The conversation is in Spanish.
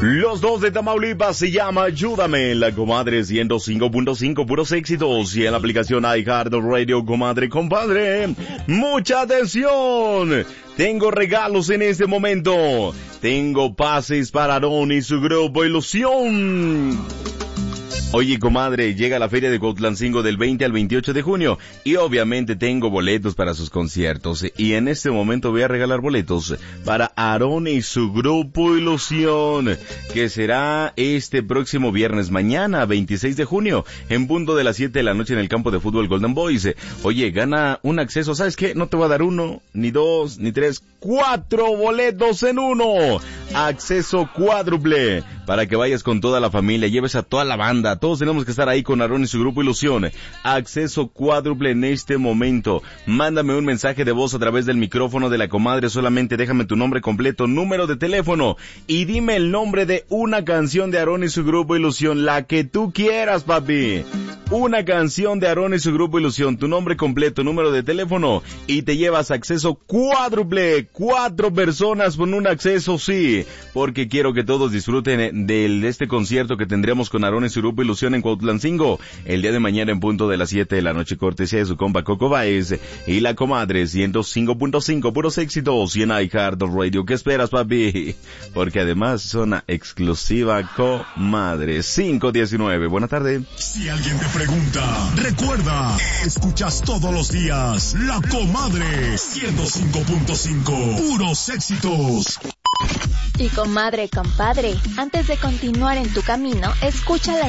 Los dos de Tamaulipas se llama Ayúdame, la comadre 105.5 puros éxitos y en la aplicación iHeartRadio, comadre, compadre. ¡Mucha atención! Tengo regalos en este momento. Tengo pases para Aarón y su grupo Ilusión. Oye, comadre, llega la Feria de Cuautlancingo del 20 al 28 de junio y obviamente tengo boletos para sus conciertos y en este momento voy a regalar boletos para Aarón y su grupo Ilusión, que será este próximo viernes, mañana 26 de junio, en punto de las 7 de la noche en el campo de fútbol Golden Boys. Oye, gana un acceso, ¿sabes qué? No te voy a dar uno, ni dos, ni tres, 4 boletos en uno. Acceso cuádruple para que vayas con toda la familia, lleves a toda la banda. Todos tenemos que estar ahí con Aarón y su grupo Ilusión. Acceso cuádruple en este momento. Mándame un mensaje de voz a través del micrófono de la comadre. Solamente déjame tu nombre completo, número de teléfono y dime el nombre de una canción de Aarón y su grupo Ilusión. La que tú quieras, papi. Una canción de Aarón y su grupo Ilusión. Tu nombre completo, número de teléfono y te llevas acceso cuádruple. 4 personas con un acceso, sí. Porque quiero que todos disfruten de este concierto que tendremos con Aarón y su grupo Ilusión en Cuautlancingo el día de mañana en punto de las 7 de la noche, cortesía de su compa Coco Baez y la comadre 105.5 puros éxitos y en iHeartRadio. ¿Qué esperas, papi? Porque además zona exclusiva comadre 519. Buena tarde. Si alguien te pregunta, recuerda, escuchas todos los días La Comadre 105.5 puros éxitos. Y comadre, compadre, antes de continuar en tu camino, escucha la